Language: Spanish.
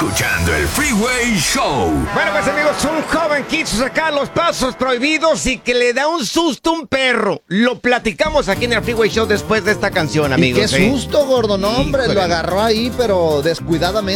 escuchando el Freeway Show. Bueno, pues amigos, un joven quiso sacar los pasos prohibidos y que le da un susto a un perro. Lo platicamos aquí en el Freeway Show después de esta canción, amigos. ¿Y qué susto, gordo? No, hombre, Híjole. lo agarró ahí, pero descuidadamente.